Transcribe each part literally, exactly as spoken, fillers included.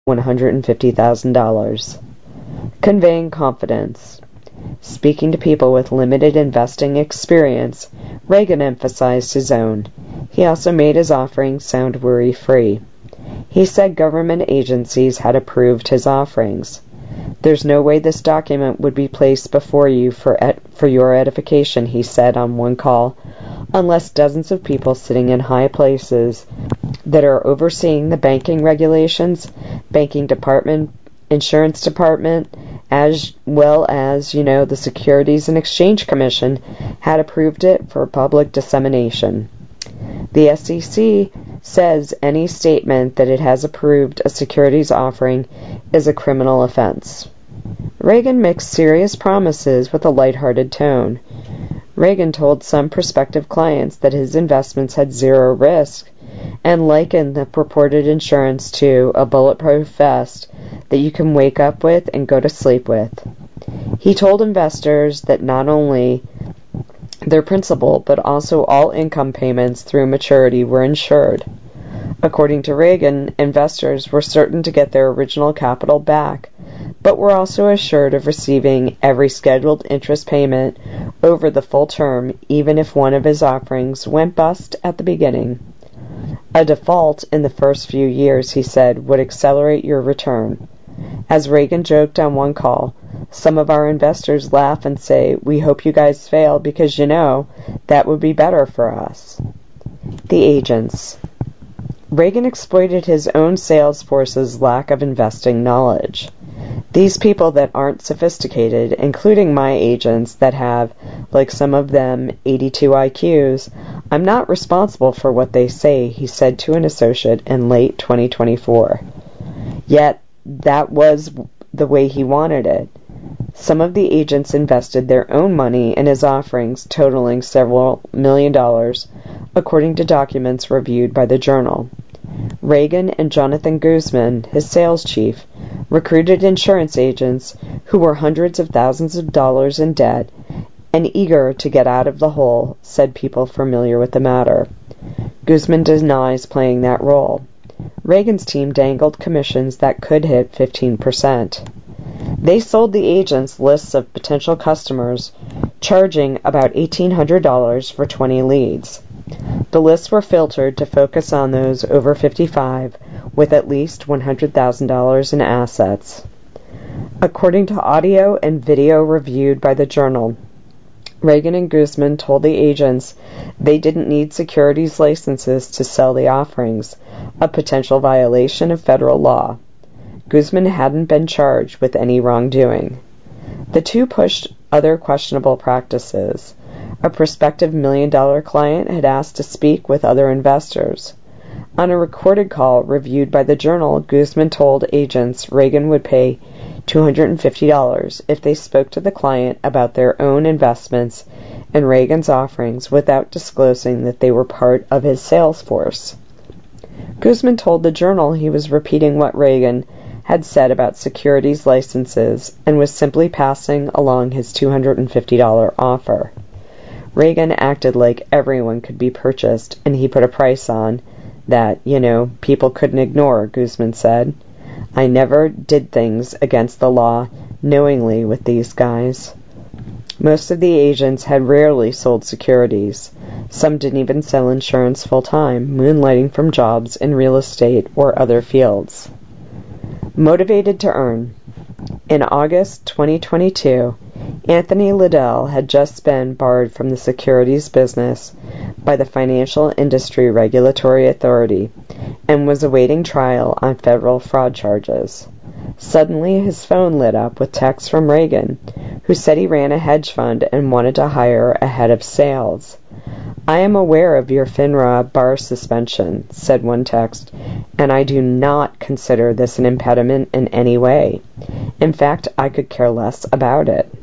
one hundred fifty thousand dollars. Conveying confidence. Speaking to people with limited investing experience, Reagan emphasized his own. He also made his offerings sound worry-free. He said government agencies had approved his offerings. "There's no way this document would be placed before you for ed- for your edification," he said on one call, "unless dozens of people sitting in high places that are overseeing the banking regulations, banking department, insurance department, as well as, you know, the Securities and Exchange Commission had approved it for public dissemination. The S E C says any statement that it has approved a securities offering is a criminal offense." Reagan mixed serious promises with a lighthearted tone. Reagan told some prospective clients that his investments had zero risk and likened the purported insurance to a bulletproof vest that you can wake up with and go to sleep with. He told investors that not only their principal but also all income payments through maturity were insured. According to Reagan, investors were certain to get their original capital back, but were also assured of receiving every scheduled interest payment over the full term, even if one of his offerings went bust at the beginning. A default in the first few years, he said, would accelerate your return. As Reagan joked on one call, "Some of our investors laugh and say, 'We hope you guys fail because, you know, that would be better for us.'" The agents. Reagan exploited his own sales force's lack of investing knowledge. These people that aren't sophisticated, including my agents that have, like some of them, eighty-two I Qs, I'm not responsible for what they say, he said to an associate in late twenty twenty-four. Yet, that was the way he wanted it. Some of the agents invested their own money in his offerings, totaling several million dollars, according to documents reviewed by the Journal. Reagan and Jonathan Guzman, his sales chief, recruited insurance agents who were hundreds of thousands of dollars in debt and eager to get out of the hole, said people familiar with the matter. Guzman denies playing that role. Reagan's team dangled commissions that could hit fifteen percent. They sold the agents lists of potential customers, charging about eighteen hundred dollars for twenty leads. The lists were filtered to focus on those over fifty-five with at least one hundred thousand dollars in assets. According to audio and video reviewed by the Journal, Reagan and Guzman told the agents they didn't need securities licenses to sell the offerings, a potential violation of federal law. Guzman hadn't been charged with any wrongdoing. The two pushed other questionable practices. A prospective million-dollar client had asked to speak with other investors. On a recorded call reviewed by the Journal, Guzman told agents Reagan would pay two hundred fifty dollars if they spoke to the client about their own investments and Reagan's offerings without disclosing that they were part of his sales force. Guzman told the Journal he was repeating what Reagan had said about securities licenses and was simply passing along his two hundred fifty dollars offer. Reagan acted like everyone could be purchased, and he put a price on that, you know, people couldn't ignore, Guzman said. "I never did things against the law knowingly with these guys." Most of the agents had rarely sold securities. Some didn't even sell insurance full-time, moonlighting from jobs in real estate or other fields. Motivated to earn. In August twenty twenty-two, Anthony Liddell had just been barred from the securities business by the Financial Industry Regulatory Authority and was awaiting trial on federal fraud charges. Suddenly, his phone lit up with texts from Reagan, who said he ran a hedge fund and wanted to hire a head of sales. "I am aware of your FINRA bar suspension," said one text, "and I do not consider this an impediment in any way. In fact, I could care less about it."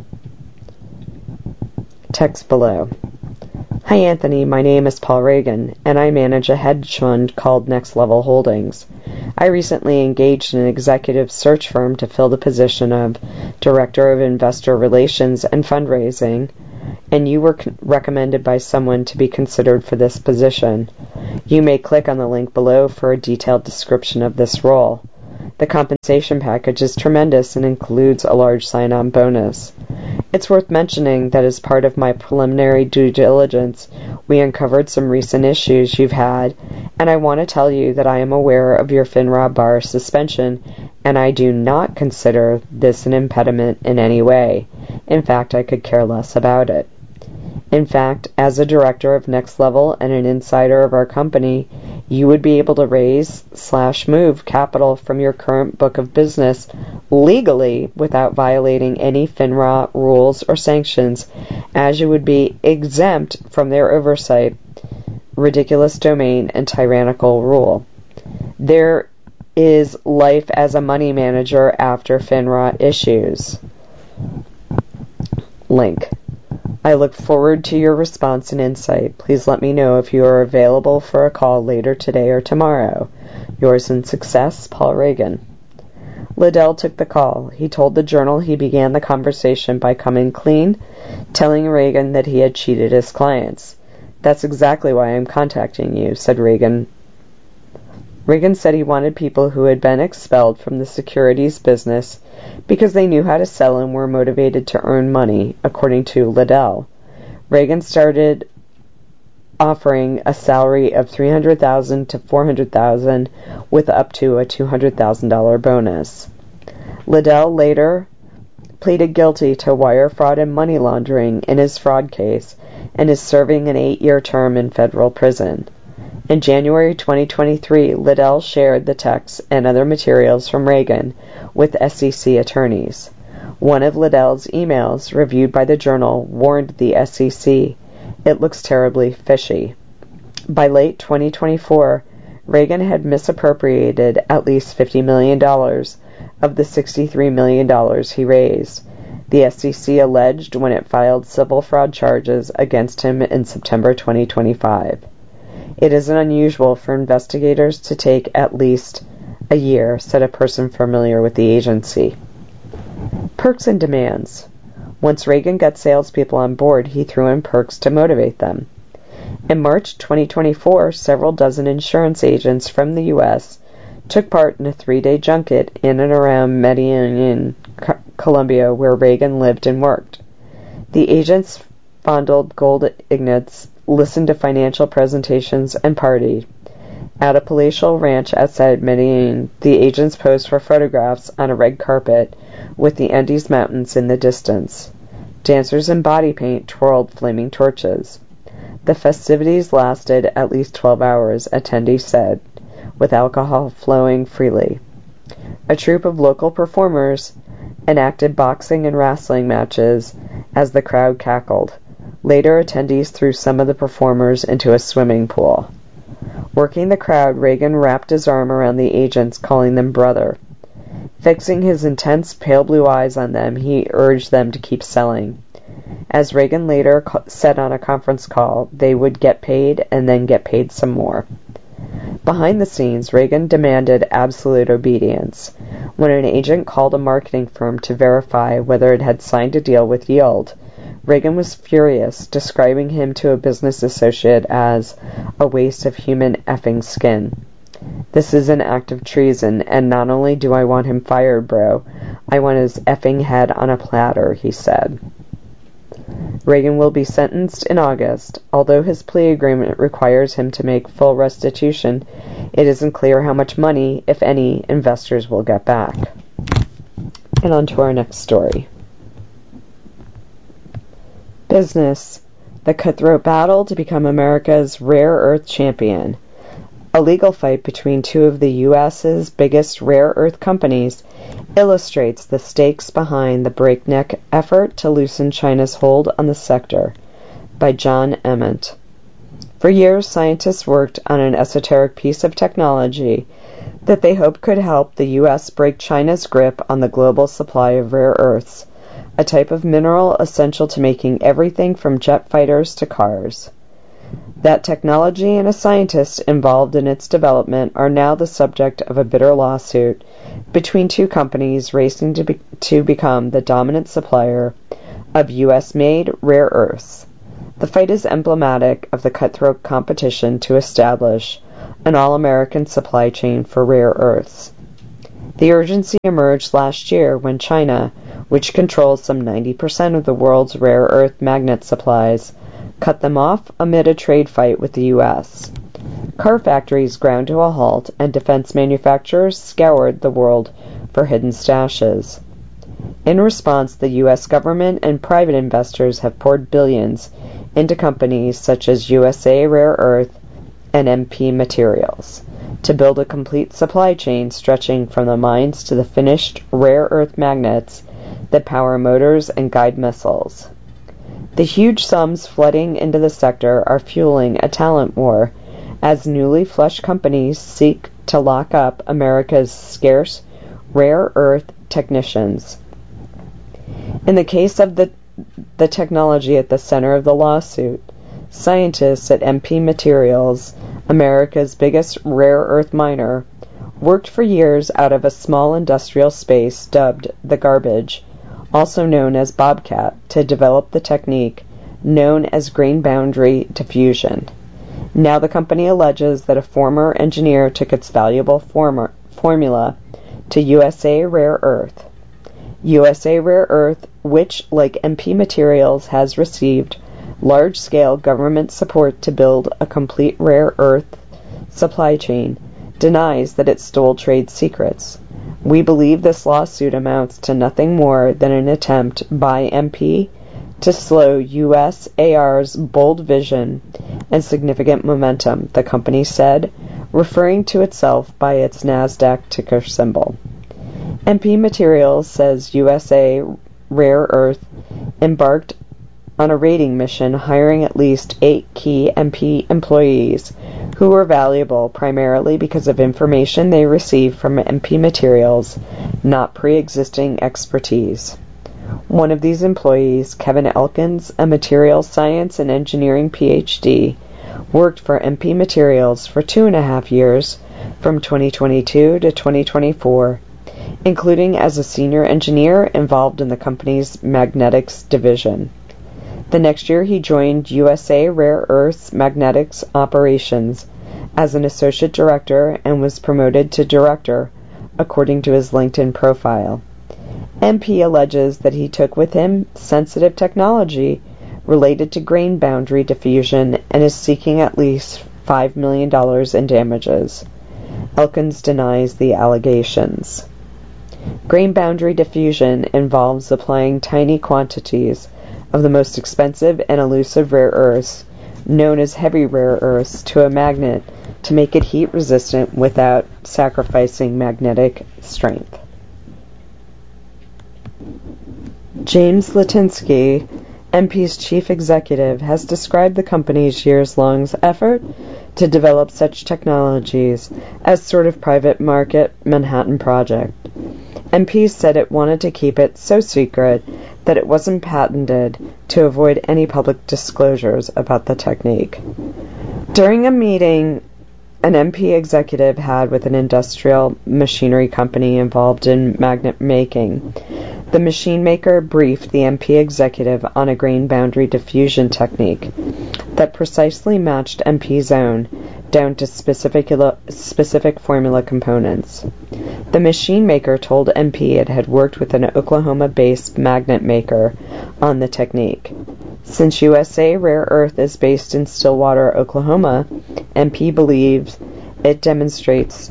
Text below. "Hi Anthony, my name is Paul Reagan, and I manage a hedge fund called Next Level Holdings. I recently engaged an executive search firm to fill the position of Director of Investor Relations and Fundraising, and you were con- recommended by someone to be considered for this position. You may click on the link below for a detailed description of this role. The compensation package is tremendous and includes a large sign-on bonus. It's worth mentioning that as part of my preliminary due diligence, we uncovered some recent issues you've had, and I want to tell you that I am aware of your FINRA bar suspension, and I do not consider this an impediment in any way. In fact, I could care less about it. In fact, as a director of Next Level and an insider of our company, you would be able to raise slash move capital from your current book of business legally without violating any FINRA rules or sanctions, as you would be exempt from their oversight, ridiculous domain, and tyrannical rule. There is life as a money manager after FINRA issues. Link. I look forward to your response and insight. Please let me know if you are available for a call later today or tomorrow. Yours in success, Paul Reagan. Liddell took the call. He told the Journal he began the conversation by coming clean, telling Reagan that he had cheated his clients. That's exactly why I'm contacting you, said Reagan. Reagan said he wanted people who had been expelled from the securities business because they knew how to sell and were motivated to earn money, according to Liddell. Reagan started offering a salary of three hundred thousand dollars to four hundred thousand dollars with up to a two hundred thousand dollars bonus. Liddell later pleaded guilty to wire fraud and money laundering in his fraud case and is serving an eight-year term in federal prison. In January twenty twenty-three, Liddell shared the texts and other materials from Reagan with S E C attorneys. One of Liddell's emails, reviewed by the Journal, warned the S E C, "It looks terribly fishy." By late twenty twenty-four, Reagan had misappropriated at least fifty million dollars of the sixty-three million dollars he raised, the S E C alleged when it filed civil fraud charges against him in September twenty twenty-five. It isn't unusual for investigators to take at least a year, said a person familiar with the agency. Perks and demands. Once Reagan got salespeople on board, he threw in perks to motivate them. In March twenty twenty-four, several dozen insurance agents from the U S took part in a three-day junket in and around Medellin, Colombia, where Reagan lived and worked. The agents fondled gold ingots, listened to financial presentations, and partied. At a palatial ranch outside Medellin, the agents posed for photographs on a red carpet with the Andes Mountains in the distance. Dancers in body paint twirled flaming torches. The festivities lasted at least twelve hours, attendees said, with alcohol flowing freely. A troupe of local performers enacted boxing and wrestling matches as the crowd cackled. Later, attendees threw some of the performers into a swimming pool. Working the crowd, Reagan wrapped his arm around the agents, calling them brother. Fixing his intense, pale blue eyes on them, he urged them to keep selling. As Reagan later said on a conference call, they would get paid and then get paid some more. Behind the scenes, Reagan demanded absolute obedience. When an agent called a marketing firm to verify whether it had signed a deal with Yield, Reagan was furious, describing him to a business associate as a waste of human effing skin. This is an act of treason, and not only do I want him fired, bro, I want his effing head on a platter, he said. Reagan will be sentenced in August. Although his plea agreement requires him to make full restitution, it isn't clear how much money, if any, investors will get back. And on to our next story. Business. The cutthroat battle to become America's rare earth champion. A legal fight between two of the U S's biggest rare earth companies illustrates the stakes behind the breakneck effort to loosen China's hold on the sector. By John Emmett. For years, scientists worked on an esoteric piece of technology that they hoped could help the U S break China's grip on the global supply of rare earths, a type of mineral essential to making everything from jet fighters to cars. That technology and a scientist involved in its development are now the subject of a bitter lawsuit between two companies racing to, be- to become the dominant supplier of U S-made rare earths. The fight is emblematic of the cutthroat competition to establish an all-American supply chain for rare earths. The urgency emerged last year when China, which controls some ninety percent of the world's rare earth magnet supplies, cut them off amid a trade fight with the U S. Car factories ground to a halt, and defense manufacturers scoured the world for hidden stashes. In response, the U S government and private investors have poured billions into companies such as U S A Rare Earth and M P Materials to build a complete supply chain stretching from the mines to the finished rare earth magnets that power motors and guide missiles. The huge sums flooding into the sector are fueling a talent war as newly flushed companies seek to lock up America's scarce rare earth technicians. In the case of the, the technology at the center of the lawsuit, scientists at M P Materials, America's biggest rare earth miner, worked for years out of a small industrial space dubbed the Garbage, also known as Bobcat, to develop the technique known as grain boundary diffusion. Now the company alleges that a former engineer took its valuable former formula to U S A Rare Earth. U S A Rare Earth, which, like M P Materials, has received large-scale government support to build a complete rare earth supply chain, denies that it stole trade secrets. We believe this lawsuit amounts to nothing more than an attempt by M P to slow U S A R's bold vision and significant momentum, the company said, referring to itself by its NASDAQ ticker symbol. M P Materials says U S A Rare Earth embarked on a raiding mission, hiring at least eight key M P employees who were valuable primarily because of information they received from M P Materials, not pre-existing expertise. One of these employees, Kevin Elkins, a materials science and engineering P H D, worked for M P Materials for two and a half years, from twenty twenty-two to twenty twenty-four, including as a senior engineer involved in the company's magnetics division. The next year, he joined U S A Rare Earth's magnetics operations as an associate director and was promoted to director, according to his LinkedIn profile. M P alleges that he took with him sensitive technology related to grain boundary diffusion and is seeking at least five million dollars in damages. Elkins denies the allegations. Grain boundary diffusion involves applying tiny quantities of the most expensive and elusive rare earths, known as heavy rare earths, to a magnet to make it heat resistant without sacrificing magnetic strength. James Litinsky, M P's chief executive, has described the company's years-long effort to develop such technologies as sort of private market Manhattan Project. M P said it wanted to keep it so secret that it wasn't patented to avoid any public disclosures about the technique. During a meeting an M P executive had with an industrial machinery company involved in magnet making, the machine maker briefed the M P executive on a grain boundary diffusion technique that precisely matched M P's own, down to specific, specific formula components. The machine maker told M P it had worked with an Oklahoma-based magnet maker on the technique. Since U S A Rare Earth is based in Stillwater, Oklahoma, M P believes it demonstrates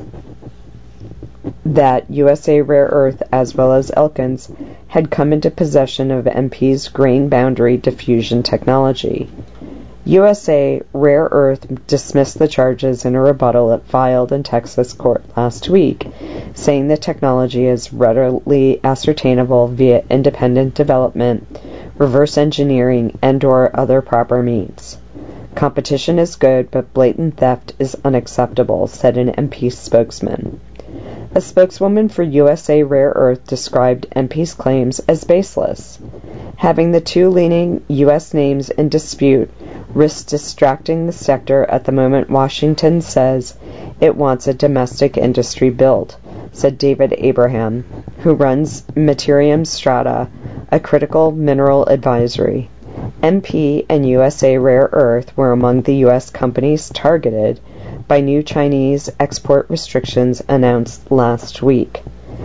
that U S A Rare Earth, as well as Elkins, had come into possession of M P's grain boundary diffusion technology. U S A Rare Earth dismissed the charges in a rebuttal it filed in Texas court last week, saying the technology is readily ascertainable via independent development, reverse engineering, and or other proper means. Competition is good, but blatant theft is unacceptable, said an M P spokesman. A spokeswoman for U S A Rare Earth described M P's claims as baseless. Having the two leading U S names in dispute risks distracting the sector at the moment Washington says it wants a domestic industry built, said David Abraham, who runs Materium Strata, a critical mineral advisory. M P and U S A Rare Earth were among the U S companies targeted by new Chinese export restrictions announced last week.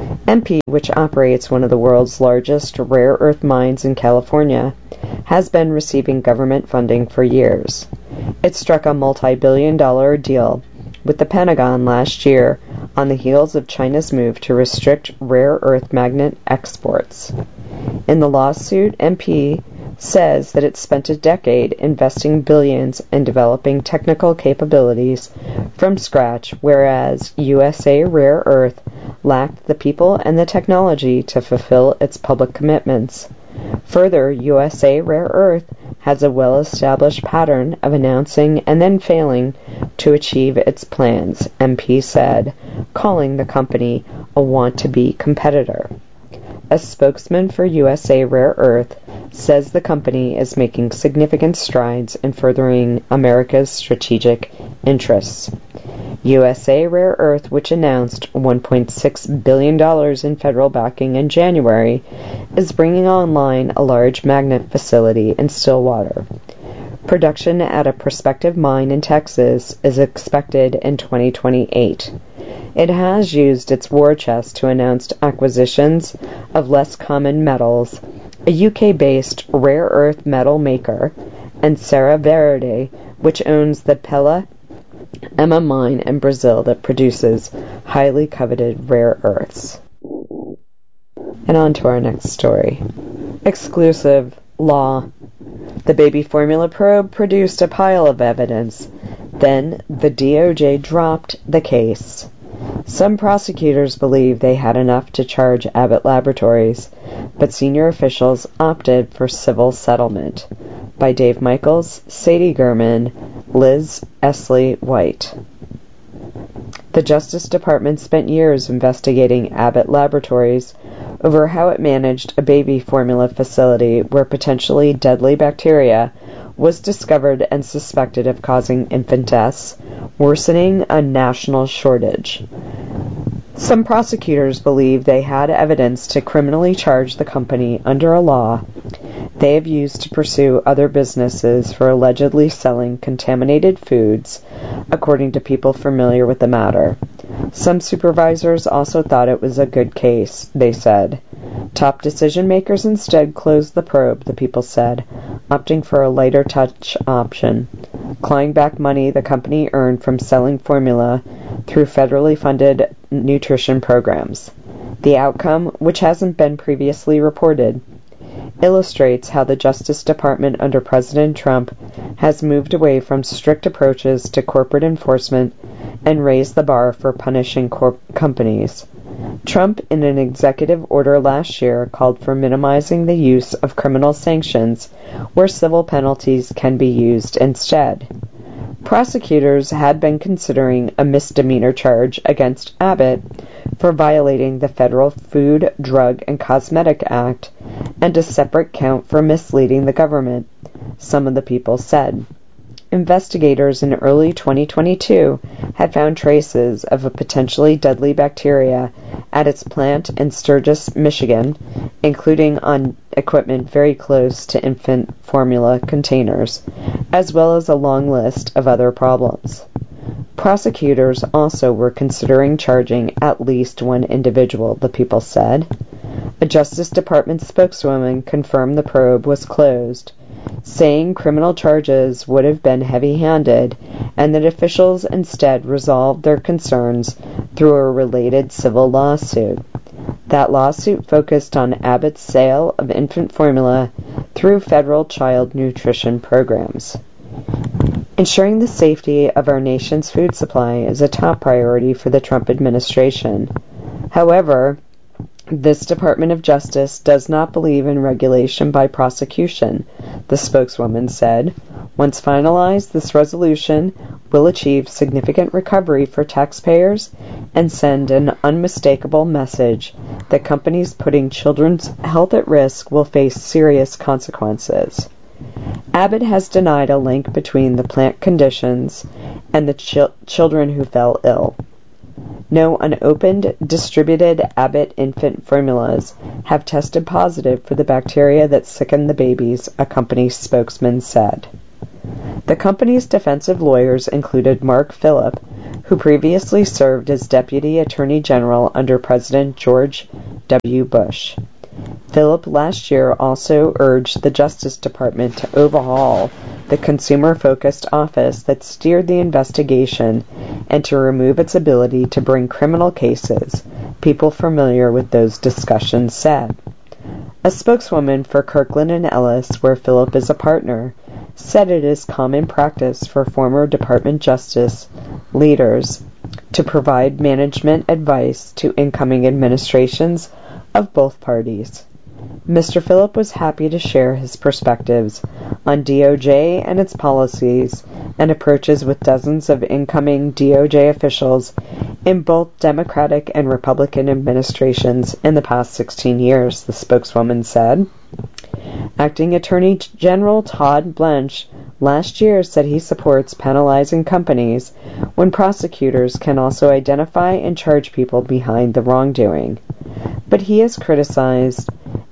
M P, which operates one of the world's largest rare earth mines in California, has been receiving government funding for years. It struck a multi-billion dollar deal with the Pentagon last year on the heels of China's move to restrict rare earth magnet exports. In the lawsuit, M P says that it spent a decade investing billions in developing technical capabilities from scratch, whereas U S A Rare Earth lacked the people and the technology to fulfill its public commitments. Further, U S A Rare Earth has a well-established pattern of announcing and then failing to achieve its plans, M P said, calling the company a want-to-be competitor. A spokesman for U S A Rare Earth says the company is making significant strides in furthering America's strategic interests. U S A Rare Earth, which announced one point six billion dollars in federal backing in January, is bringing online a large magnet facility in Stillwater. Production at a prospective mine in Texas is expected in twenty twenty-eight. It has used its war chest to announce acquisitions of less common metals, a U K-based rare earth metal maker, and Serra Verde, which owns the Pela Ema mine in Brazil that produces highly coveted rare earths. And on to our next story. Exclusive law. The baby formula probe produced a pile of evidence. Then the D O J dropped the case. Some prosecutors believe they had enough to charge Abbott Laboratories, but senior officials opted for civil settlement. By Dave Michaels, Sadie Gurman, Liz Esley White. The Justice Department spent years investigating Abbott Laboratories over how it managed a baby formula facility where potentially deadly bacteria was discovered and suspected of causing infant deaths, worsening a national shortage. Some prosecutors believe they had evidence to criminally charge the company under a law they have used to pursue other businesses for allegedly selling contaminated foods, according to people familiar with the matter. Some supervisors also thought it was a good case, they said. Top decision makers instead closed the probe, the people said, opting for a lighter touch option, clawing back money the company earned from selling formula through federally funded nutrition programs. The outcome, which hasn't been previously reported, illustrates how the Justice Department under President Trump has moved away from strict approaches to corporate enforcement and raised the bar for punishing corp- companies. Trump, in an executive order last year, called for minimizing the use of criminal sanctions where civil penalties can be used instead. Prosecutors had been considering a misdemeanor charge against Abbott for violating the Federal Food, Drug, and Cosmetic Act and a separate count for misleading the government, some of the people said. Investigators in early twenty twenty-two had found traces of a potentially deadly bacteria at its plant in Sturgis, Michigan, including on equipment very close to infant formula containers, as well as a long list of other problems. Prosecutors also were considering charging at least one individual, the people said. A Justice Department spokeswoman confirmed the probe was closed, saying criminal charges would have been heavy-handed and that officials instead resolved their concerns through a related civil lawsuit. That lawsuit focused on Abbott's sale of infant formula through federal child nutrition programs. Ensuring the safety of our nation's food supply is a top priority for the Trump administration. However, this Department of Justice does not believe in regulation by prosecution, the spokeswoman said. Once finalized, this resolution will achieve significant recovery for taxpayers and send an unmistakable message that companies putting children's health at risk will face serious consequences. Abbott has denied a link between the plant conditions and the ch- children who fell ill. No unopened, distributed Abbott infant formulas have tested positive for the bacteria that sickened the babies, a company spokesman said. The company's defensive lawyers included Mark Phillip, who previously served as Deputy Attorney General under President George W. Bush. Philip last year also urged the Justice Department to overhaul the consumer-focused office that steered the investigation and to remove its ability to bring criminal cases, people familiar with those discussions said. A spokeswoman for Kirkland and Ellis, where Philip is a partner, said it is common practice for former Department Justice leaders to provide management advice to incoming administrations of both parties. Mister Philip was happy to share his perspectives on D O J and its policies and approaches with dozens of incoming D O J officials in both Democratic and Republican administrations in the past sixteen years, the spokeswoman said. Acting Attorney General Todd Blanche last year said he supports penalizing companies when prosecutors can also identify and charge people behind the wrongdoing. But he has criticized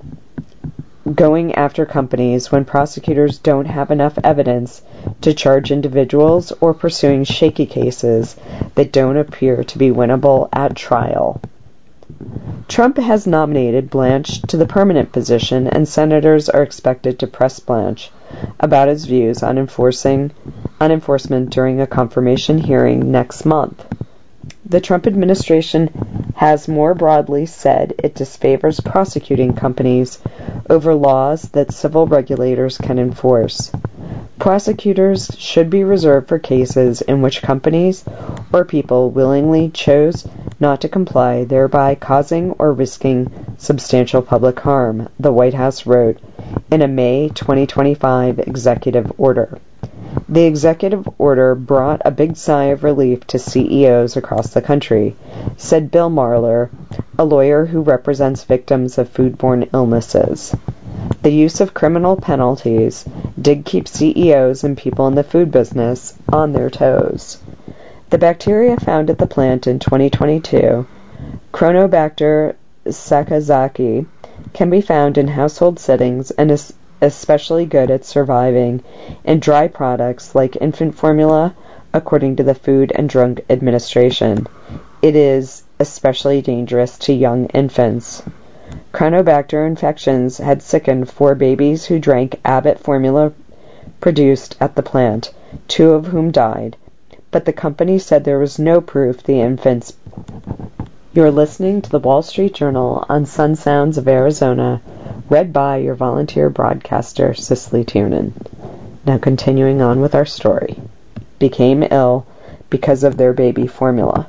going after companies when prosecutors don't have enough evidence to charge individuals or pursuing shaky cases that don't appear to be winnable at trial. Trump has nominated Blanche to the permanent position, and senators are expected to press Blanche about his views on enforcing on enforcement during a confirmation hearing next month. The Trump administration has more broadly said it disfavors prosecuting companies over laws that civil regulators can enforce. Prosecutors should be reserved for cases in which companies or people willingly chose not to comply, thereby causing or risking substantial public harm, the White House wrote in a May twenty twenty-five executive order. The executive order brought a big sigh of relief to C E Os across the country, said Bill Marler, a lawyer who represents victims of foodborne illnesses. The use of criminal penalties did keep C E Os and people in the food business on their toes. The bacteria found at the plant in twenty twenty-two, Chronobacter sakazaki, can be found in household settings and is especially good at surviving in dry products like infant formula, according to the Food and Drug Administration. It is especially dangerous to young infants. Chronobacter infections had sickened four babies who drank Abbott formula produced at the plant, two of whom died, but the company said there was no proof the infants. You're listening to the Wall Street Journal on Sun Sounds of Arizona, read by your volunteer broadcaster, Cicely Tiernan. Now continuing on with our story. Became ill because of their baby formula.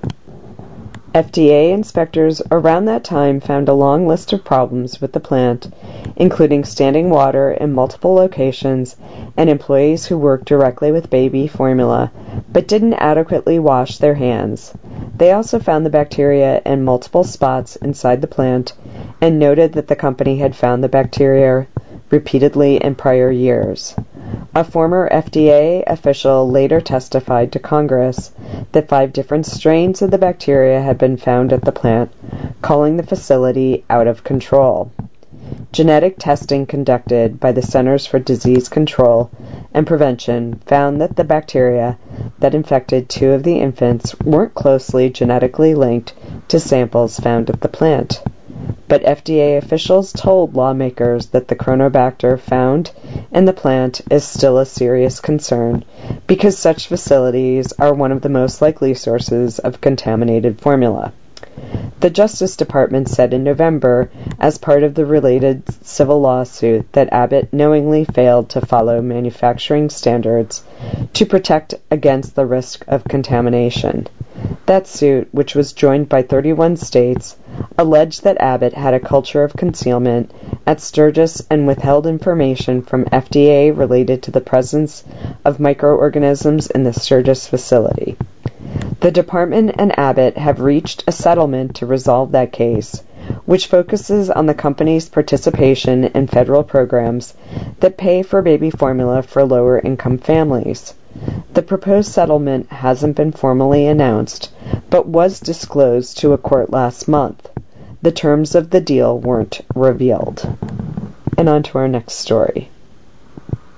F D A inspectors around that time found a long list of problems with the plant, including standing water in multiple locations and employees who worked directly with baby formula but didn't adequately wash their hands. They also found the bacteria in multiple spots inside the plant and noted that the company had found the bacteria repeatedly in prior years. A former F D A official later testified to Congress that five different strains of the bacteria had been found at the plant, calling the facility out of control. Genetic testing conducted by the Centers for Disease Control and Prevention found that the bacteria that infected two of the infants weren't closely genetically linked to samples found at the plant. But F D A officials told lawmakers that the Chronobacter found in the plant is still a serious concern because such facilities are one of the most likely sources of contaminated formula. The Justice Department said in November, as part of the related civil lawsuit, that Abbott knowingly failed to follow manufacturing standards to protect against the risk of contamination. That suit, which was joined by thirty-one states, alleged that Abbott had a culture of concealment at Sturgis and withheld information from F D A related to the presence of microorganisms in the Sturgis facility. The department and Abbott have reached a settlement to resolve that case, which focuses on the company's participation in federal programs that pay for baby formula for lower-income families. The proposed settlement hasn't been formally announced, but was disclosed to a court last month. The terms of the deal weren't revealed. And on to our next story.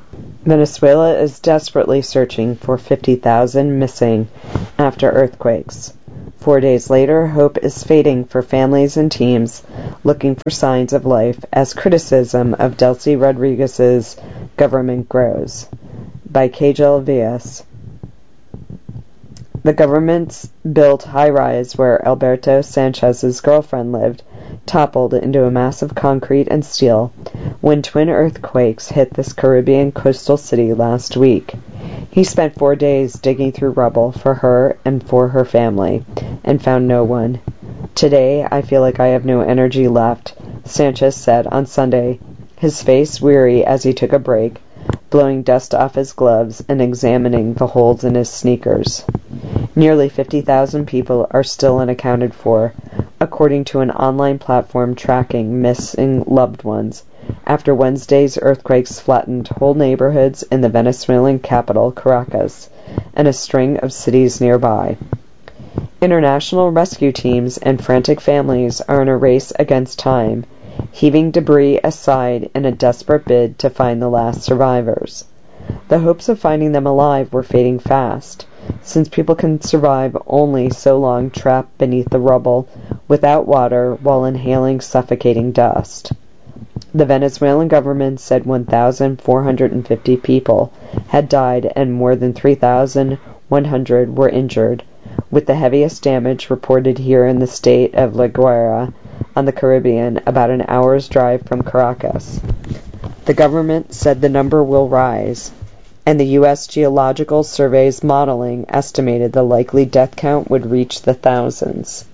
Venezuela is desperately searching for fifty thousand missing after earthquakes. Four days later, hope is fading for families and teams looking for signs of life as criticism of Delcy Rodriguez's government grows. By Kajal Vias. The government's built high-rise where Alberto Sanchez's girlfriend lived toppled into a mass of concrete and steel when twin earthquakes hit this Caribbean coastal city last week. He spent four days digging through rubble for her and for her family, and found no one. Today, I feel like I have no energy left, Sanchez said on Sunday, his face weary as he took a break, blowing dust off his gloves and examining the holes in his sneakers. Nearly fifty thousand people are still unaccounted for, according to an online platform tracking missing loved ones, after Wednesday's earthquakes flattened whole neighborhoods in the Venezuelan capital, Caracas, and a string of cities nearby. International rescue teams and frantic families are in a race against time, heaving debris aside in a desperate bid to find the last survivors. The hopes of finding them alive were fading fast, since people can survive only so long trapped beneath the rubble without water while inhaling suffocating dust. The Venezuelan government said one thousand four hundred fifty people had died and more than three thousand one hundred were injured, with the heaviest damage reported here in the state of La Guaira on the Caribbean, about an hour's drive from Caracas. The government said the number will rise, and the U S Geological Survey's modeling estimated the likely death count would reach the thousands.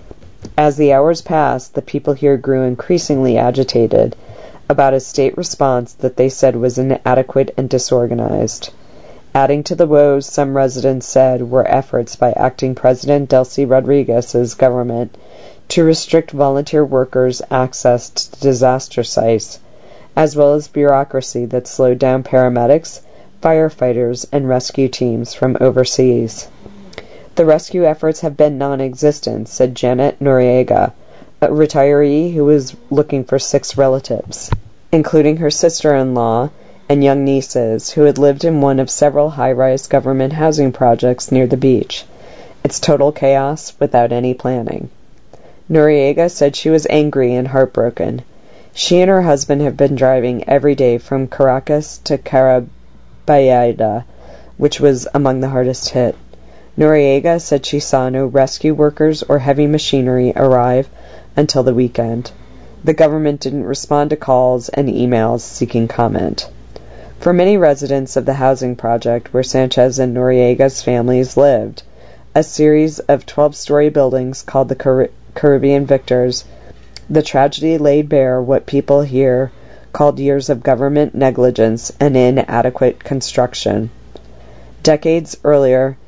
As the hours passed, the people here grew increasingly agitated about a state response that they said was inadequate and disorganized. Adding to the woes, some residents said were efforts by acting President Delcy Rodriguez's government to restrict volunteer workers' access to disaster sites, as well as bureaucracy that slowed down paramedics, firefighters, and rescue teams from overseas. The rescue efforts have been non-existent, said Janet Noriega, a retiree who was looking for six relatives, including her sister-in-law and young nieces, who had lived in one of several high-rise government housing projects near the beach. It's total chaos without any planning. Noriega said she was angry and heartbroken. She and her husband have been driving every day from Caracas to Carabayada, which was among the hardest hit. Noriega said she saw no rescue workers or heavy machinery arrive until the weekend. The government didn't respond to calls and emails seeking comment. For many residents of the housing project where Sanchez and Noriega's families lived, a series of twelve-story buildings called the Car- Caribbean Victors, the tragedy laid bare what people here called years of government negligence and inadequate construction. Decades earlier,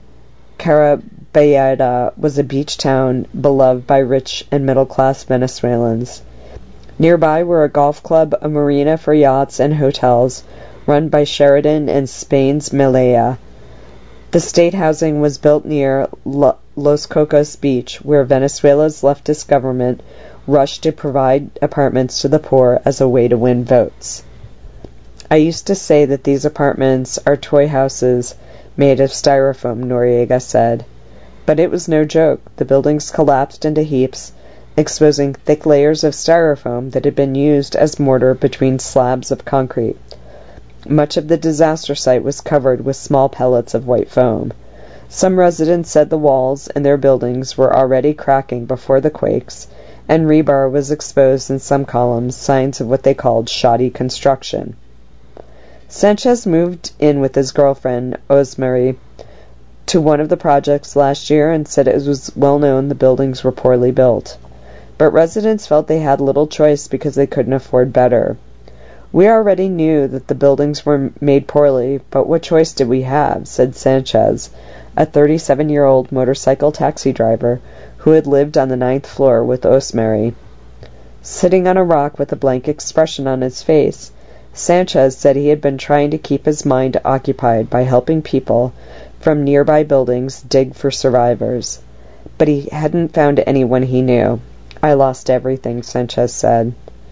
Carabayada was a beach town beloved by rich and middle-class Venezuelans. Nearby were a golf club, a marina for yachts, and hotels run by Sheridan and Spain's Melilla. The state housing was built near Los Cocos Beach, where Venezuela's leftist government rushed to provide apartments to the poor as a way to win votes. I used to say that these apartments are toy houses made of styrofoam, Noriega said. But it was no joke. The buildings collapsed into heaps, exposing thick layers of styrofoam that had been used as mortar between slabs of concrete. Much of the disaster site was covered with small pellets of white foam. Some residents said the walls in their buildings were already cracking before the quakes, and rebar was exposed in some columns, signs of what they called shoddy construction. Sanchez moved in with his girlfriend, Osmary, to one of the projects last year and said it was well known the buildings were poorly built. But residents felt they had little choice because they couldn't afford better. We already knew that the buildings were made poorly, but what choice did we have, said Sanchez, a thirty-seven-year-old motorcycle taxi driver who had lived on the ninth floor with Osmary. Sitting on a rock with a blank expression on his face, Sanchez said he had been trying to keep his mind occupied by helping people from nearby buildings dig for survivors. But he hadn't found anyone he knew. I lost everything, Sanchez said.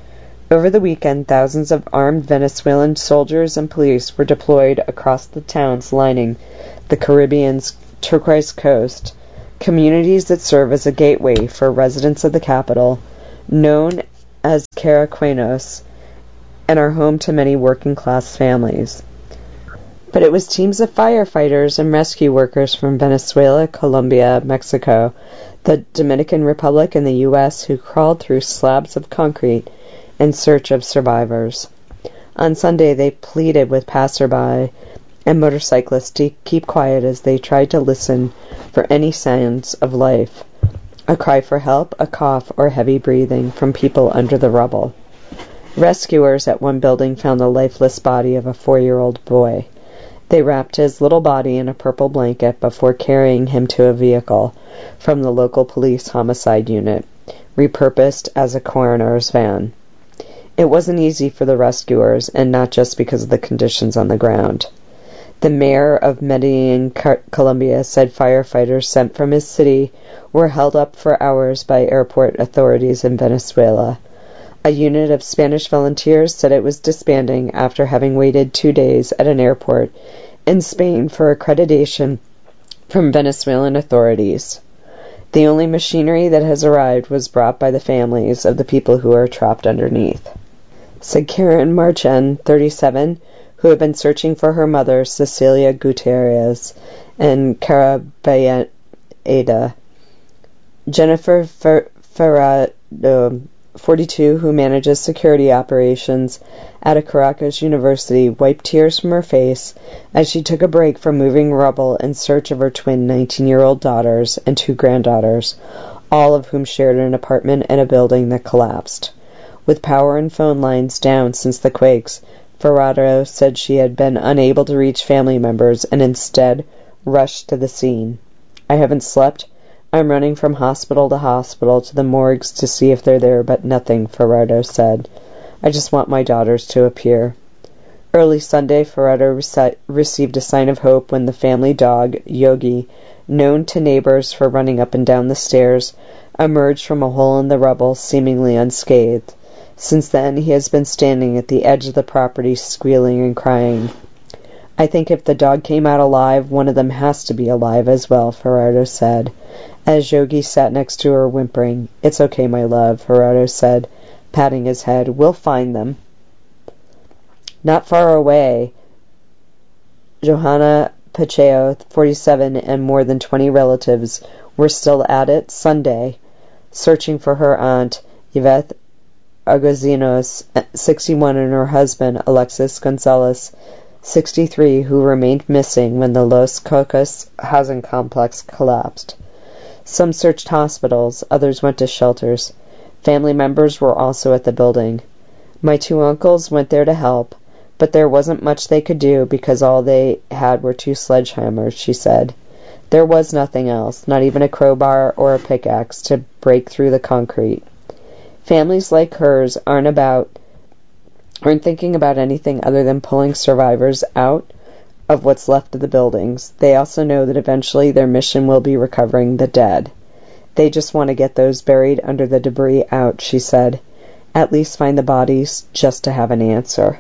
Over the weekend, thousands of armed Venezuelan soldiers and police were deployed across the towns lining the Caribbean's turquoise coast, communities that serve as a gateway for residents of the capital, known as Caraqueños, and are home to many working-class families. But it was teams of firefighters and rescue workers from Venezuela, Colombia, Mexico, the Dominican Republic, and the U S who crawled through slabs of concrete in search of survivors. On Sunday, they pleaded with passerby and motorcyclists to keep quiet as they tried to listen for any signs of life, a cry for help, a cough, or heavy breathing from people under the rubble. Rescuers at one building found the lifeless body of a four-year-old boy. They wrapped his little body in a purple blanket before carrying him to a vehicle from the local police homicide unit, repurposed as a coroner's van. It wasn't easy for the rescuers, and not just because of the conditions on the ground. The mayor of Medellin, Colombia, said firefighters sent from his city were held up for hours by airport authorities in Venezuela. A unit of Spanish volunteers said it was disbanding after having waited two days at an airport in Spain for accreditation from Venezuelan authorities. The only machinery that has arrived was brought by the families of the people who are trapped underneath, said Karen Marchen, thirty-seven, who had been searching for her mother, Cecilia Gutierrez, in Carabayeda. Jennifer Fer- Ferrado, forty-two, who manages security operations at a Caracas university, wiped tears from her face as she took a break from moving rubble in search of her twin nineteen-year-old daughters and two granddaughters, all of whom shared an apartment in a building that collapsed. With power and phone lines down since the quakes, Ferrado said she had been unable to reach family members and instead rushed to the scene. "I haven't slept. I'm running from hospital to hospital to the morgues to see if they're there, but nothing," Ferrado said. "I just want my daughters to appear." Early Sunday, Ferrado rece- received a sign of hope when the family dog, Yogi, known to neighbors for running up and down the stairs, emerged from a hole in the rubble, seemingly unscathed. Since then, he has been standing at the edge of the property, squealing and crying. "I think if the dog came out alive, one of them has to be alive as well," Ferrado said, as Yogi sat next to her whimpering. "It's okay, my love," Ferrado said, patting his head. "We'll find them." Not far away, Johanna Pacheco, forty-seven, and more than twenty relatives were still at it Sunday, searching for her aunt, Yvette Agazinos, sixty-one, and her husband, Alexis Gonzalez, sixty-three, who remained missing when the Los Cocos housing complex collapsed. Some searched hospitals, others went to shelters. Family members were also at the building. "My two uncles went there to help, but there wasn't much they could do because all they had were two sledgehammers," she said. "There was nothing else, not even a crowbar or a pickaxe to break through the concrete." Families like hers aren't about aren't thinking about anything other than pulling survivors out of what's left of the buildings. They also know that eventually their mission will be recovering the dead. They just want to get those buried under the debris out, she said. At least find the bodies just to have an answer.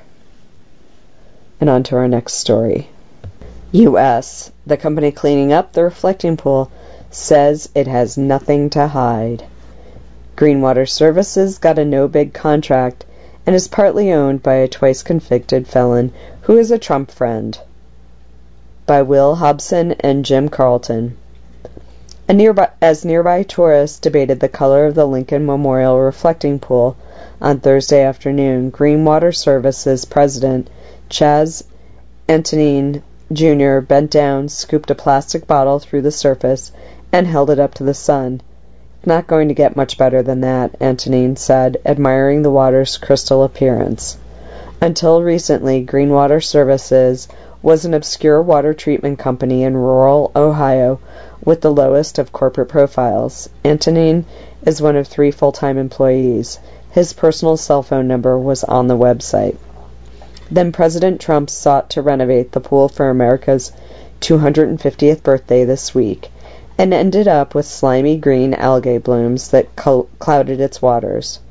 And on to our next story. U S The company cleaning up the reflecting pool says it has nothing to hide. Green Water Services got a no-bid contract and is partly owned by a twice-convicted felon who is a Trump friend. By Will Hobson and Jim Carlton. A nearby, as nearby tourists debated the color of the Lincoln Memorial reflecting pool on Thursday afternoon, Green Water Services President Chaz Antonin Junior bent down, scooped a plastic bottle through the surface, and held it up to the sun. "Not going to get much better than that," Antonin said, admiring the water's crystal appearance. Until recently, Green Water Services was an obscure water treatment company in rural Ohio with the lowest of corporate profiles. Antonin is one of three full-time employees. His personal cell phone number was on the website. Then President Trump sought to renovate the pool for America's two hundred fiftieth birthday this week, and ended up with slimy green algae blooms that cl- clouded its waters.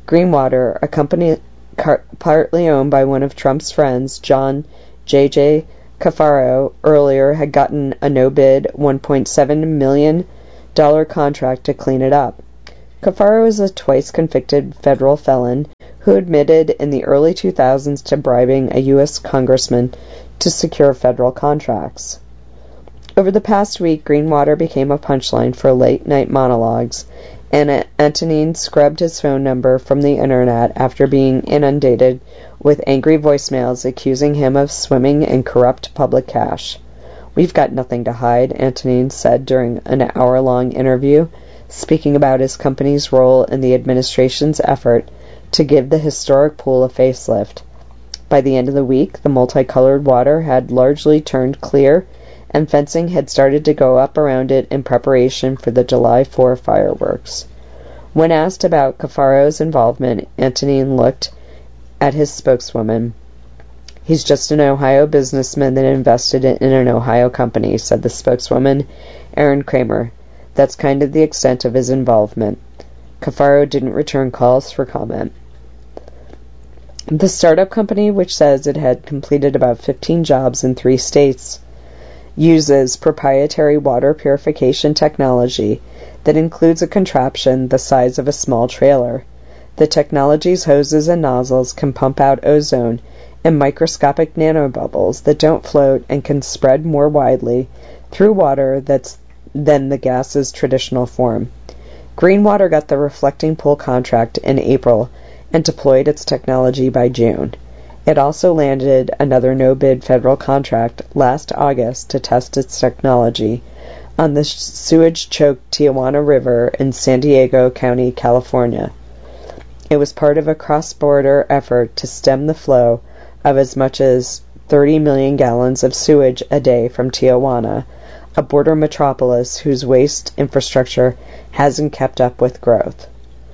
Greenwater, a company car- partly owned by one of Trump's friends, John J J Cafaro, earlier had gotten a no-bid one point seven million dollars contract to clean it up. Cafaro is a twice-convicted federal felon who admitted in the early two thousands to bribing a U S congressman to secure federal contracts. Over the past week, Greenwater became a punchline for late-night monologues, and Antonin scrubbed his phone number from the internet after being inundated with angry voicemails accusing him of swimming in corrupt public cash. "We've got nothing to hide," Antonin said during an hour-long interview, speaking about his company's role in the administration's effort to give the historic pool a facelift. By the end of the week, the multicolored water had largely turned clear, and fencing had started to go up around it in preparation for the July fourth fireworks. When asked about Cafaro's involvement, Antonin looked at his spokeswoman. "He's just an Ohio businessman that invested in an Ohio company," said the spokeswoman, Erin Kramer. "That's kind of the extent of his involvement." Cafaro didn't return calls for comment. The startup company, which says it had completed about fifteen jobs in three states, uses proprietary water purification technology that includes a contraption the size of a small trailer. The technology's hoses and nozzles can pump out ozone in microscopic nanobubbles that don't float and can spread more widely through water that's than the gas's traditional form. Greenwater got the reflecting pool contract in April and deployed its technology by June. It also landed another no-bid federal contract last August to test its technology on the sewage-choked Tijuana River in San Diego County, California. It was part of a cross-border effort to stem the flow of as much as thirty million gallons of sewage a day from Tijuana, a border metropolis whose waste infrastructure hasn't kept up with growth.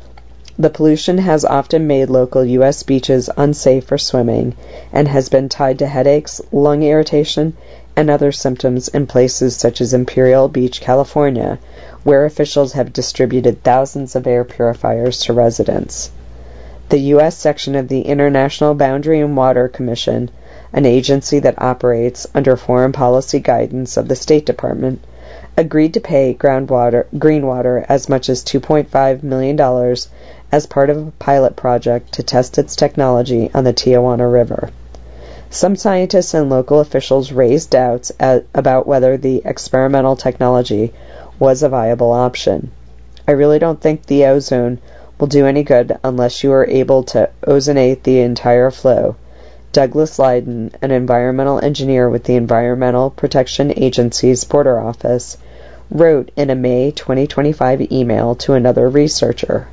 The pollution has often made local U S beaches unsafe for swimming and has been tied to headaches, lung irritation, and other symptoms in places such as Imperial Beach, California, where officials have distributed thousands of air purifiers to residents. The U S section of the International Boundary and Water Commission, an agency that operates under foreign policy guidance of the State Department, agreed to pay groundwater, Greenwater as much as two point five million dollars as part of a pilot project to test its technology on the Tijuana River. Some scientists and local officials raised doubts at, about whether the experimental technology was a viable option. "I really don't think the ozone will do any good unless you are able to ozonate the entire flow," Douglas Lydon, an environmental engineer with the Environmental Protection Agency's border office, wrote in a May twenty twenty-five email to another researcher.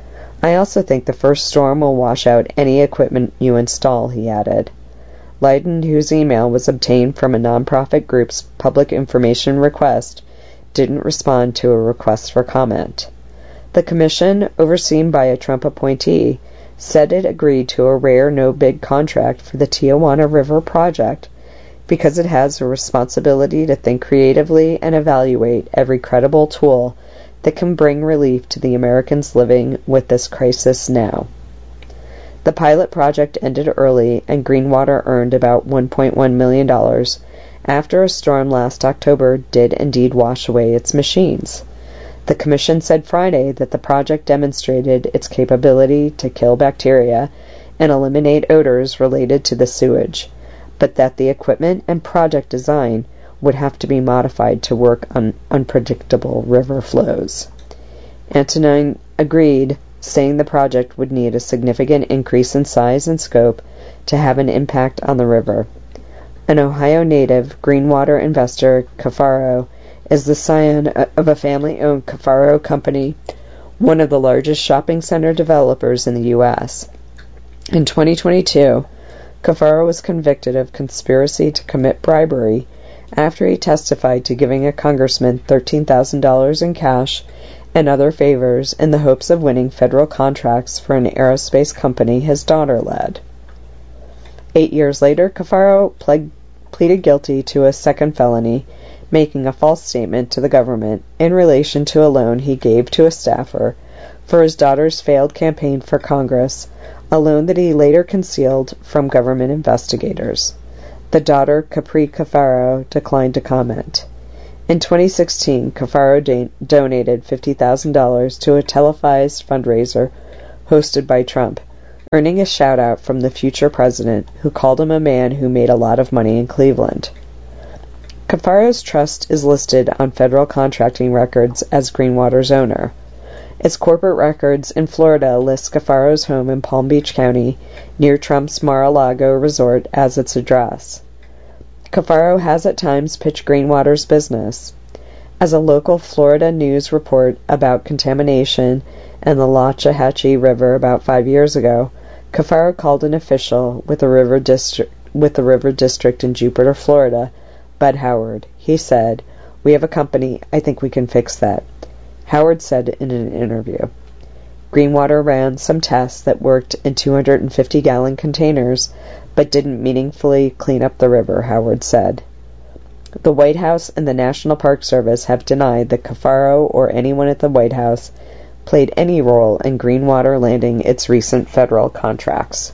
"I also think the first storm will wash out any equipment you install," he added. Lydon, whose email was obtained from a nonprofit group's public information request, didn't respond to a request for comment. The commission, overseen by a Trump appointee, said it agreed to a rare no-bid contract for the Tijuana River project because it has a responsibility to think creatively and evaluate every credible tool that can bring relief to the Americans living with this crisis now. The pilot project ended early, and Greenwater earned about one point one million dollars after a storm last October did indeed wash away its machines. The commission said Friday that the project demonstrated its capability to kill bacteria and eliminate odors related to the sewage, but that the equipment and project design would have to be modified to work on unpredictable river flows. Antonin agreed, saying the project would need a significant increase in size and scope to have an impact on the river. An Ohio native, Greenwater investor Cafaro is the scion of a family-owned Cafaro company, one of the largest shopping center developers in the U S. In twenty twenty-two, Cafaro was convicted of conspiracy to commit bribery after he testified to giving a congressman thirteen thousand dollars in cash and other favors in the hopes of winning federal contracts for an aerospace company his daughter led. Eight years later, Cafaro pled, pleaded guilty to a second felony, making a false statement to the government in relation to a loan he gave to a staffer for his daughter's failed campaign for Congress, a loan that he later concealed from government investigators. The daughter, Capri Cafaro, declined to comment. In twenty sixteen, Cafaro da- donated fifty thousand dollars to a televised fundraiser hosted by Trump, earning a shout-out from the future president, who called him a man who made a lot of money in Cleveland. Cafaro's trust is listed on federal contracting records as Greenwater's owner. Its corporate records in Florida list Cafaro's home in Palm Beach County, near Trump's Mar-a-Lago resort, as its address. Cafaro has at times pitched Greenwater's business. As a local Florida news report about contamination in the Lochahatchee River about five years ago, Cafaro called an official with the river district, with the river district in Jupiter, Florida, Bud Howard. He said, "We have a company. I think we can fix that." Howard said in an interview. Greenwater ran some tests that worked in two hundred fifty gallon containers, but didn't meaningfully clean up the river, Howard said. The White House and the National Park Service have denied that Cafaro or anyone at the White House played any role in Greenwater landing its recent federal contracts.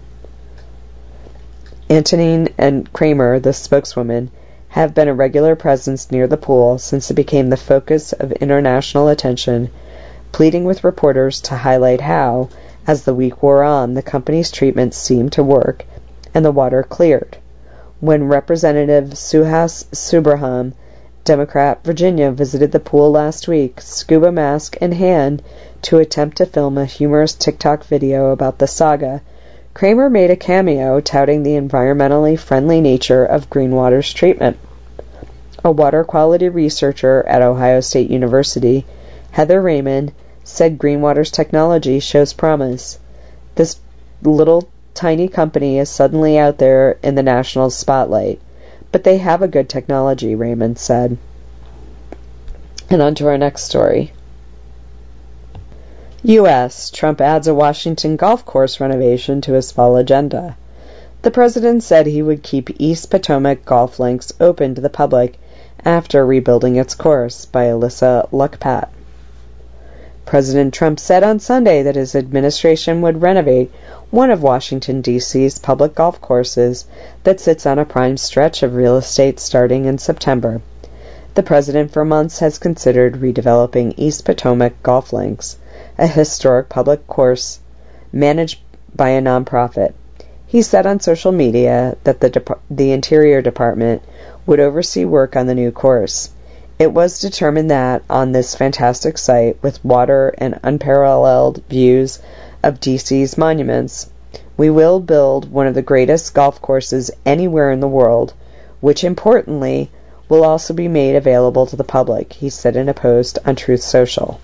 Antonine and Kramer, the spokeswoman, have been a regular presence near the pool since it became the focus of international attention, pleading with reporters to highlight how, as the week wore on, the company's treatment seemed to work and the water cleared. When Representative Suhas Subramanian, Democrat, Virginia, visited the pool last week, scuba mask in hand, to attempt to film a humorous TikTok video about the saga, Kramer made a cameo touting the environmentally friendly nature of Greenwater's treatment. A water quality researcher at Ohio State University, Heather Raymond, said Greenwater's technology shows promise. This little tiny company is suddenly out there in the national spotlight, but they have a good technology, Raymond said. And on to our next story. U S Trump adds a Washington golf course renovation to his fall agenda. The president said he would keep East Potomac Golf Links open to the public after rebuilding its course, by Alyssa Luckpat. President Trump said on Sunday that his administration would renovate one of Washington, D C's public golf courses that sits on a prime stretch of real estate starting in September. The president for months has considered redeveloping East Potomac Golf Links, a historic public course managed by a nonprofit. He said on social media that the, Dep- the Interior Department would oversee work on the new course. It was determined that on this fantastic site, with water and unparalleled views of D C's monuments, we will build one of the greatest golf courses anywhere in the world, which importantly will also be made available to the public, he said in a post on Truth Social.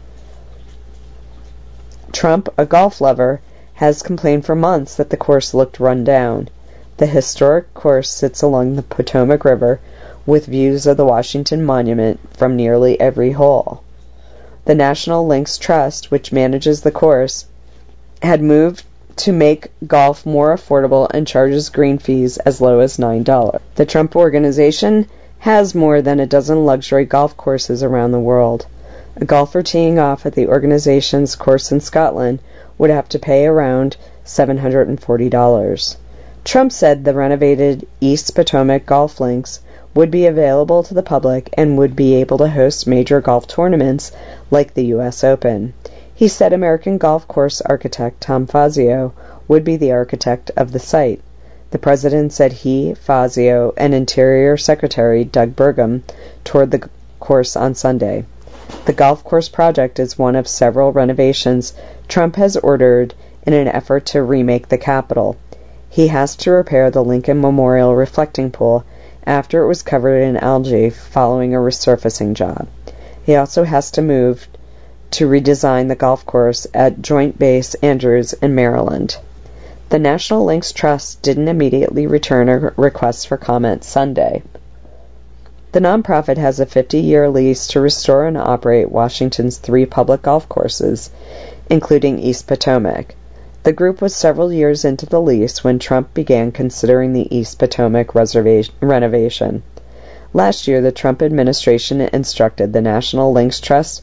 Trump, a golf lover, has complained for months that the course looked run down. The historic course sits along the Potomac River with views of the Washington Monument from nearly every hole. The National Links Trust, which manages the course, had moved to make golf more affordable and charges green fees as low as nine dollars. The Trump Organization has more than a dozen luxury golf courses around the world. A golfer teeing off at the organization's course in Scotland would have to pay around seven hundred forty dollars. Trump said the renovated East Potomac Golf Links would be available to the public and would be able to host major golf tournaments like the U S Open. He said American golf course architect Tom Fazio would be the architect of the site. The president said he, Fazio, and Interior Secretary Doug Burgum toured the course on Sunday. The golf course project is one of several renovations Trump has ordered in an effort to remake the Capitol. He has to repair the Lincoln Memorial reflecting pool after it was covered in algae following a resurfacing job. He also has to move to redesign the golf course at Joint Base Andrews in Maryland. The National Links Trust didn't immediately return a request for comment Sunday. The nonprofit has a fifty-year lease to restore and operate Washington's three public golf courses, including East Potomac. The group was several years into the lease when Trump began considering the East Potomac reservation, renovation. Last year, the Trump administration instructed the National Links Trust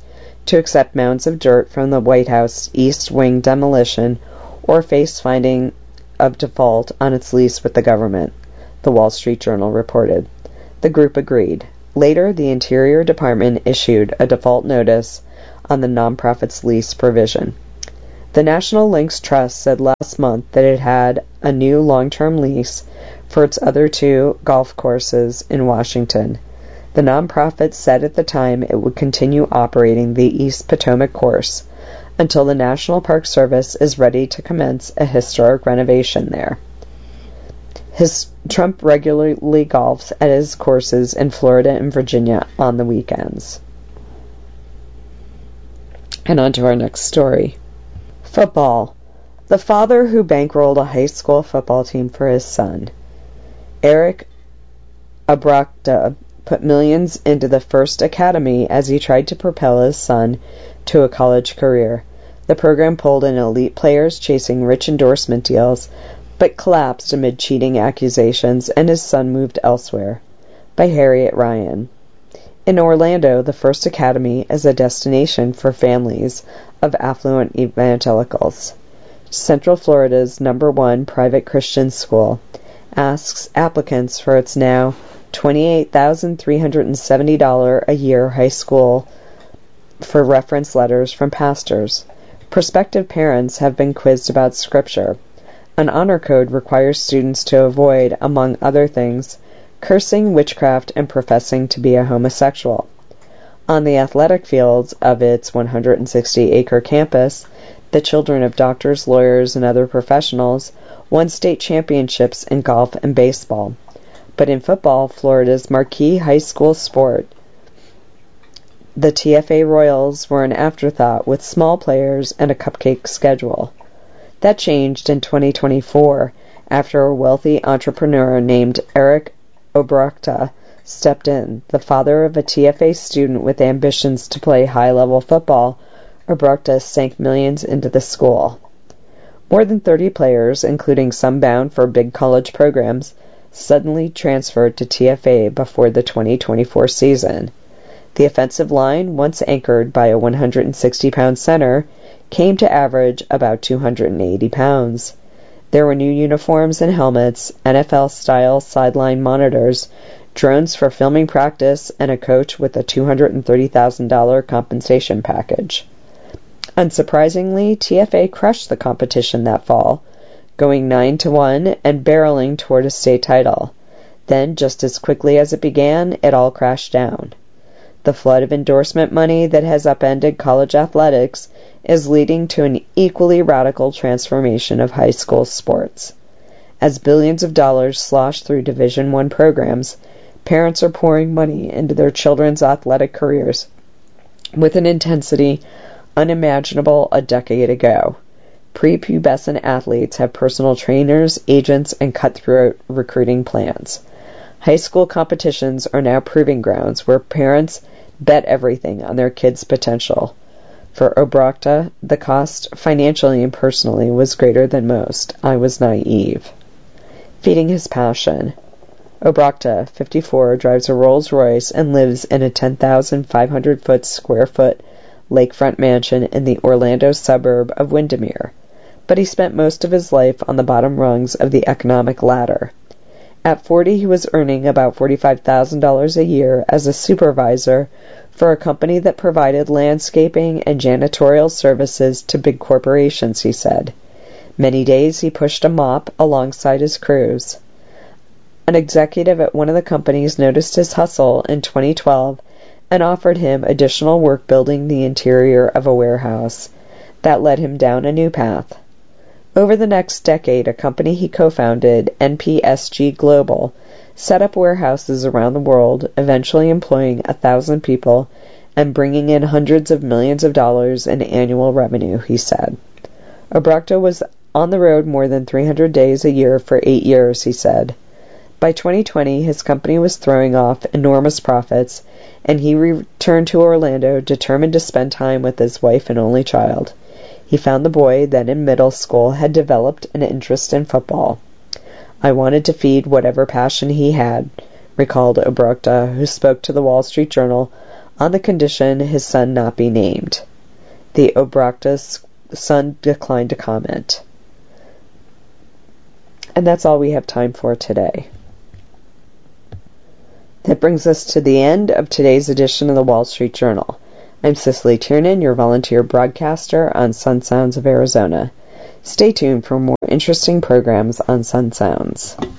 to accept mounds of dirt from the White House East Wing demolition or face finding of default on its lease with the government, the Wall Street Journal reported. The group agreed. Later, the Interior Department issued a default notice on the nonprofit's lease provision. The National Links Trust said last month that it had a new long-term lease for its other two golf courses in Washington. The nonprofit said at the time it would continue operating the East Potomac course until the National Park Service is ready to commence a historic renovation there. His, Trump regularly golfs at his courses in Florida and Virginia on the weekends. And on to our next story. Football. The father who bankrolled a high school football team for his son. Eric Obrochta put millions into the First Academy as he tried to propel his son to a college career. The program pulled in elite players chasing rich endorsement deals, but collapsed amid cheating accusations, and his son moved elsewhere. By Harriet Ryan. In Orlando, the First Academy is a destination for families of affluent evangelicals. Central Florida's number one private Christian school asks applicants for its now twenty-eight thousand three hundred seventy dollars a year high school for reference letters from pastors. Prospective parents have been quizzed about Scripture. An honor code requires students to avoid, among other things, cursing, witchcraft, and professing to be a homosexual. On the athletic fields of its one hundred sixty acre campus, the children of doctors, lawyers, and other professionals won state championships in golf and baseball. But in football, Florida's marquee high school sport, the T F A Royals were an afterthought with small players and a cupcake schedule. That changed in twenty twenty-four after a wealthy entrepreneur named Eric Obrochta stepped in. The father of a T F A student with ambitions to play high-level football, Obrochta sank millions into the school. More than thirty players, including some bound for big college programs, suddenly transferred to T F A before the twenty twenty-four season. The offensive line, once anchored by a one hundred sixty pound center, came to average about two hundred eighty pounds. There were new uniforms and helmets, N F L-style sideline monitors, drones for filming practice, and a coach with a two hundred thirty thousand dollars compensation package. Unsurprisingly, T F A crushed the competition that fall, going nine to one and barreling toward a state title. Then, just as quickly as it began, it all crashed down. The flood of endorsement money that has upended college athletics is leading to an equally radical transformation of high school sports. As billions of dollars slosh through Division One programs, parents are pouring money into their children's athletic careers with an intensity unimaginable a decade ago. Prepubescent athletes have personal trainers, agents, and cutthroat recruiting plans. High school competitions are now proving grounds where parents bet everything on their kids' potential. For Obrochta, the cost financially and personally was greater than most. I was naive. Feeding his passion. Obrochta, fifty-four, drives a Rolls-Royce and lives in a ten thousand five hundred foot square foot lakefront mansion in the Orlando suburb of Windermere. But he spent most of his life on the bottom rungs of the economic ladder. At forty, he was earning about forty-five thousand dollars a year as a supervisor for a company that provided landscaping and janitorial services to big corporations, he said. Many days he pushed a mop alongside his crews. An executive at one of the companies noticed his hustle in twenty twelve and offered him additional work building the interior of a warehouse. That led him down a new path. Over the next decade, a company he co-founded, N P S G Global, set up warehouses around the world, eventually employing a thousand people and bringing in hundreds of millions of dollars in annual revenue, he said. Obrochta was on the road more than three hundred days a year for eight years, he said. By twenty twenty, his company was throwing off enormous profits, and he returned to Orlando determined to spend time with his wife and only child. He found the boy, then in middle school, had developed an interest in football. I wanted to feed whatever passion he had, recalled Obrochta, who spoke to the Wall Street Journal on the condition his son not be named. The Obrachta's son declined to comment. And that's all we have time for today. That brings us to the end of today's edition of the Wall Street Journal. I'm Cicely Tiernan, your volunteer broadcaster on Sun Sounds of Arizona. Stay tuned for more interesting programs on Sun Sounds.